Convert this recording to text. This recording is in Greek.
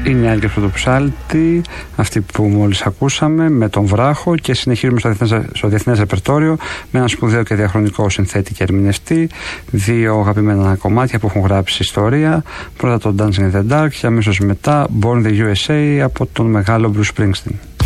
είναι η Άλκη Πρωτοψάλτη, αυτή που μόλις ακούσαμε, με τον Βράχο, και συνεχίζουμε στο διεθνές ρεπερτόριο με ένα σπουδαίο και διαχρονικό συνθέτη και ερμηνευτή, δύο αγαπημένα κομμάτια που έχουν γράψει ιστορία. Πρώτα το Dancing in the Dark και αμέσως μετά Born in the USA από τον μεγάλο Bruce Springsteen.